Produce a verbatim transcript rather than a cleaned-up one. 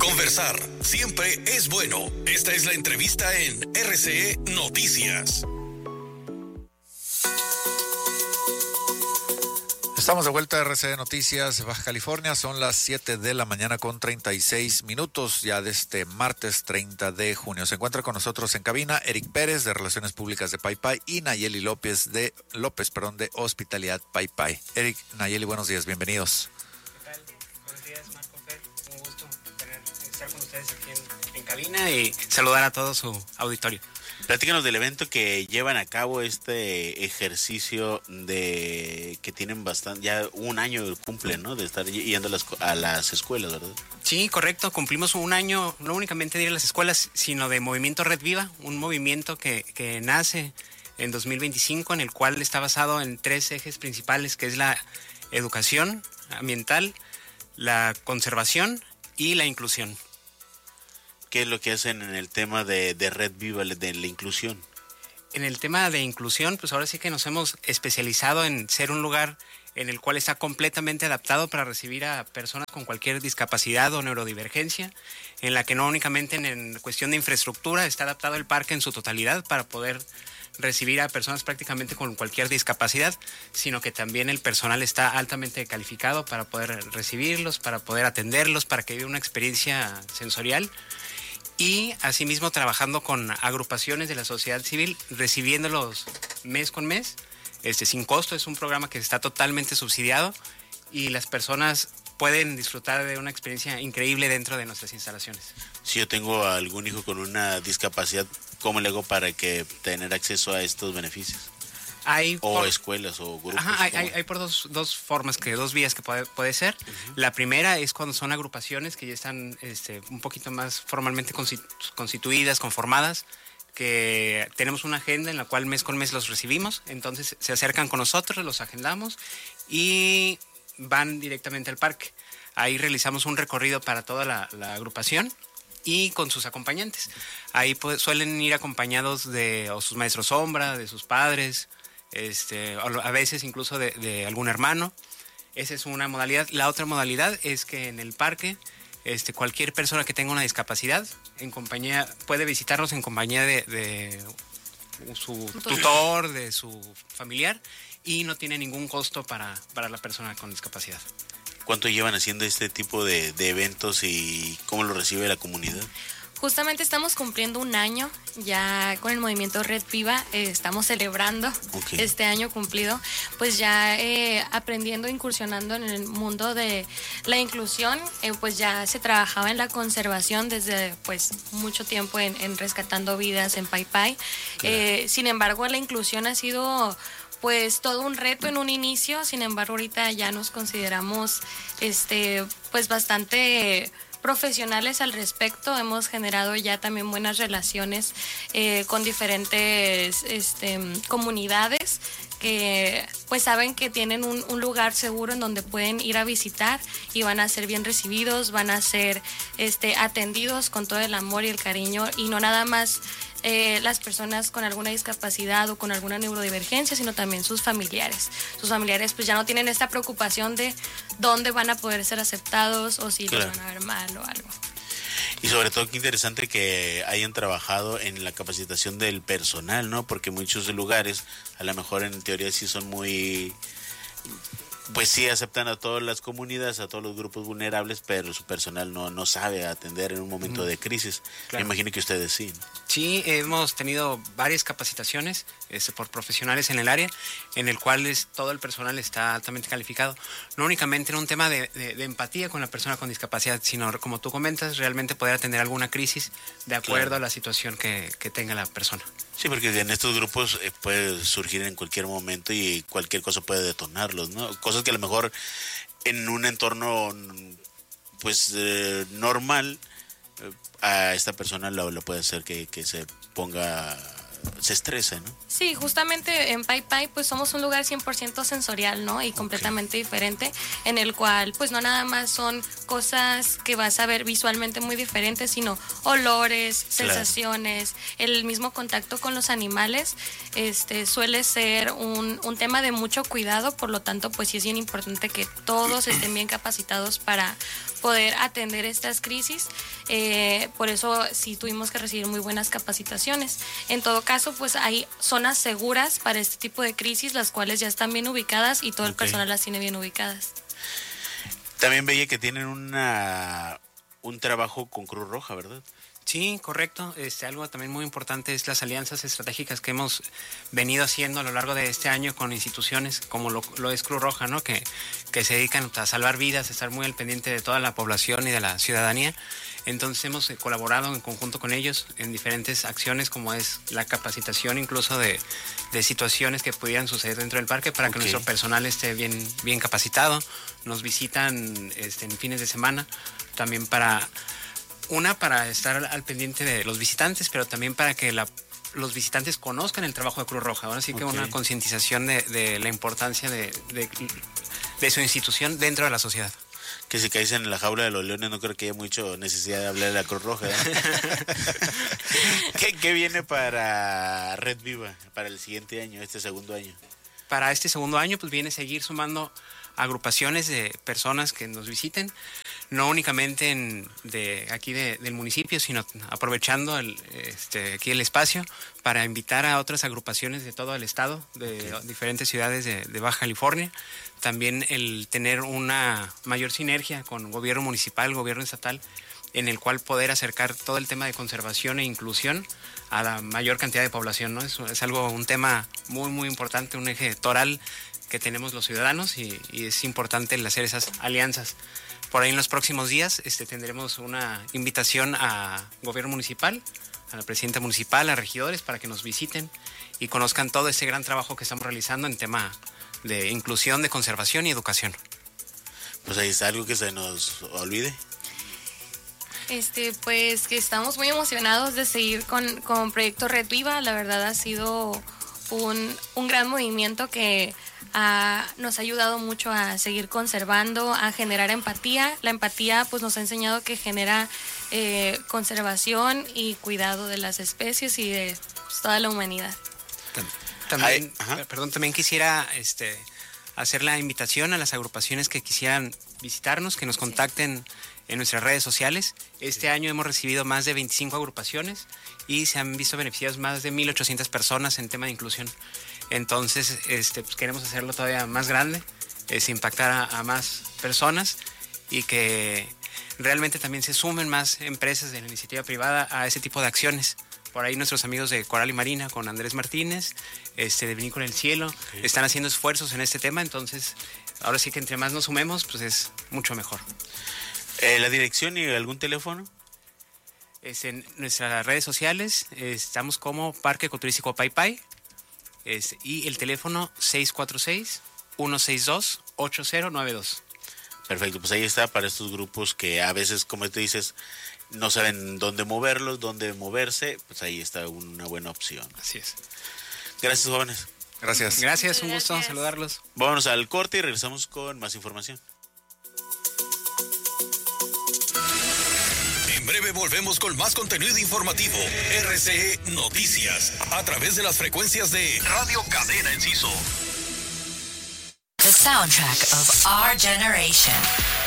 Conversar siempre es bueno. Esta es la entrevista en R C E Noticias. Estamos de vuelta a R C E Noticias Baja California, son las siete de la mañana con treinta y seis minutos ya de este martes treinta de junio. Se encuentra con nosotros en cabina Eric Pérez de Relaciones Públicas de Paypay y Nayeli López de López, perdón, de Hospitalidad Paypay. Eric, Nayeli, buenos días, bienvenidos. ¿Qué tal? Buenos días, Marco, Fer, un gusto tener, estar con ustedes aquí en, en cabina y saludar a todo su auditorio. Platícanos del evento que llevan a cabo, este ejercicio de que tienen bastante, ya un año cumplen, ¿no? De estar yendo a las, a las escuelas, ¿verdad? Sí, correcto. Cumplimos un año, no únicamente de ir a las escuelas, sino de Movimiento Red Viva, un movimiento que, que nace en dos mil veinticinco, en el cual está basado en tres ejes principales, que es la educación ambiental, la conservación y la inclusión. ¿Qué es lo que hacen en el tema de, de Red Viva, de la inclusión? En el tema de inclusión, pues ahora sí que nos hemos especializado en ser un lugar en el cual está completamente adaptado para recibir a personas con cualquier discapacidad o neurodivergencia, en la que no únicamente en, en cuestión de infraestructura está adaptado el parque en su totalidad para poder recibir a personas prácticamente con cualquier discapacidad, sino que también el personal está altamente calificado para poder recibirlos, para poder atenderlos, para que viva una experiencia sensorial. Y asimismo trabajando con agrupaciones de la sociedad civil, recibiéndolos mes con mes, este, sin costo. Es un programa que está totalmente subsidiado y las personas pueden disfrutar de una experiencia increíble dentro de nuestras instalaciones. Si yo tengo algún hijo con una discapacidad, ¿cómo le hago para que tener acceso a estos beneficios? Hay o por, escuelas o grupos. Ajá, hay, hay, hay por dos, dos formas, que dos vías que puede, puede ser. Uh-huh. La primera es cuando son agrupaciones que ya están este, un poquito más formalmente constituidas, conformadas, que tenemos una agenda en la cual mes con mes los recibimos, entonces se acercan con nosotros, los agendamos y van directamente al parque. Ahí realizamos un recorrido para toda la, la agrupación y con sus acompañantes. Ahí pues, suelen ir acompañados de o sus maestros sombra, de sus padres, Este, a veces incluso de, de algún hermano. Esa es una modalidad. La otra modalidad es que en el parque este, cualquier persona que tenga una discapacidad en compañía puede visitarnos en compañía de, de su tutor, de su familiar, y no tiene ningún costo para, para la persona con discapacidad. ¿Cuánto llevan haciendo este tipo de, de eventos y cómo lo recibe la comunidad? Justamente estamos cumpliendo un año ya con el movimiento Red Viva, eh, estamos celebrando okay. este año cumplido, pues ya eh, aprendiendo, incursionando en el mundo de la inclusión, eh, pues ya se trabajaba en la conservación desde pues mucho tiempo en, en rescatando vidas en Paypay. Claro. Eh, sin embargo, la inclusión ha sido pues todo un reto en un inicio, sin embargo ahorita ya nos consideramos este pues bastante profesionales al respecto. Hemos generado ya también buenas relaciones eh, con diferentes este, comunidades que pues saben que tienen un, un lugar seguro en donde pueden ir a visitar y van a ser bien recibidos, van a ser este, atendidos con todo el amor y el cariño, y no nada más Eh, las personas con alguna discapacidad o con alguna neurodivergencia, sino también sus familiares. Sus familiares pues ya no tienen esta preocupación de dónde van a poder ser aceptados o si claro. les van a ver mal o algo. Y sobre todo qué interesante que hayan trabajado en la capacitación del personal, ¿no? Porque muchos lugares a lo mejor en teoría sí son muy... Pues sí, aceptan a todas las comunidades, a todos los grupos vulnerables, pero su personal no, no sabe atender en un momento mm. de crisis. Claro. Me imagino que ustedes sí, ¿no? Sí, hemos tenido varias capacitaciones este, por profesionales en el área, en el cual es, todo el personal está altamente calificado. No únicamente en un tema de, de, de empatía con la persona con discapacidad, sino, como tú comentas, realmente poder atender alguna crisis de acuerdo claro. a la situación que, que tenga la persona. Sí, porque en estos grupos eh, puede surgir en cualquier momento y cualquier cosa puede detonarlos, ¿no? Cosas que a lo mejor en un entorno pues eh, normal eh, a esta persona lo, lo puede hacer que, que se ponga, se estrese, ¿no? Sí, justamente en Paypay pues somos un lugar cien por ciento sensorial, ¿no? Y completamente okay. diferente, en el cual pues no nada más son cosas que vas a ver visualmente muy diferentes, sino olores, sensaciones, claro. el mismo contacto con los animales, este suele ser un, un tema de mucho cuidado, por lo tanto pues sí es bien importante que todos estén bien capacitados para poder atender estas crisis. Eh, por eso sí tuvimos que recibir muy buenas capacitaciones. En todo caso, pues hay zonas seguras para este tipo de crisis, las cuales ya están bien ubicadas y todo el Okay. personal las tiene bien ubicadas. También veía que tienen una un trabajo con Cruz Roja, ¿verdad? Sí, correcto. Este, algo también muy importante es las alianzas estratégicas que hemos venido haciendo a lo largo de este año con instituciones como lo, lo es Cruz Roja, ¿no? Que, que se dedican a salvar vidas, a estar muy al pendiente de toda la población y de la ciudadanía. Entonces hemos colaborado en conjunto con ellos en diferentes acciones, como es la capacitación incluso de, de situaciones que pudieran suceder dentro del parque para Okay. que nuestro personal esté bien, bien capacitado. Nos visitan este, en fines de semana también para... Una, para estar al pendiente de los visitantes, pero también para que la, los visitantes conozcan el trabajo de Cruz Roja. Ahora sí que Okay. una concientización de, de la importancia de, de, de su institución dentro de la sociedad. Que si caes en la jaula de los leones no creo que haya mucha necesidad de hablar de la Cruz Roja. ¿eh? ¿Qué, ¿Qué viene para Red Viva, para el siguiente año, este segundo año? Para este segundo año, pues viene seguir sumando agrupaciones de personas que nos visiten, no únicamente en, de aquí de, del municipio, sino aprovechando el, este, aquí el espacio para invitar a otras agrupaciones de todo el estado, de okay. diferentes ciudades de, de Baja California. También el tener una mayor sinergia con gobierno municipal, gobierno estatal, en el cual poder acercar todo el tema de conservación e inclusión a la mayor cantidad de población, ¿no? Es, es algo, un tema muy, muy importante, un eje toral que tenemos los ciudadanos y, y es importante el hacer esas alianzas. Por ahí en los próximos días este, tendremos una invitación a gobierno municipal, a la presidenta municipal, a regidores para que nos visiten y conozcan todo este gran trabajo que estamos realizando en tema de inclusión, de conservación y educación. Pues ahí está algo que se nos olvide. Este, pues que estamos muy emocionados de seguir con, con Proyecto Red Viva. La verdad ha sido un, un gran movimiento que ha, nos ha ayudado mucho a seguir conservando, a generar empatía. La empatía pues nos ha enseñado que genera eh, conservación y cuidado de las especies y de pues, toda la humanidad. También, Ay, perdón, también quisiera este, hacer la invitación a las agrupaciones que quisieran visitarnos, que nos contacten en nuestras redes sociales. Este año hemos recibido más de veinticinco agrupaciones y se han visto beneficiadas más de mil ochocientas personas en tema de inclusión. Entonces, este, pues queremos hacerlo todavía más grande, es impactar a, a más personas y que realmente también se sumen más empresas de la iniciativa privada a ese tipo de acciones. Por ahí nuestros amigos de Coral y Marina con Andrés Martínez, este, de Vinícola del Cielo, sí. están haciendo esfuerzos en este tema. Entonces, ahora sí que entre más nos sumemos, pues es mucho mejor. Eh, ¿La dirección y algún teléfono? Es en nuestras redes sociales, estamos como Parque Ecoturístico Pai Pai, es, y el teléfono seis cuatro seis, uno seis dos, ocho cero nueve dos. Perfecto, pues ahí está para estos grupos que a veces, como tú dices, no saben dónde moverlos, dónde moverse, pues ahí está una buena opción. Así es. Gracias, jóvenes. Gracias. Gracias, un gusto Gracias. saludarlos. Vámonos al corte y regresamos con más información. En breve volvemos con más contenido informativo. R C E Noticias, a través de las frecuencias de Radio Cadena Enciso. The soundtrack of our generation.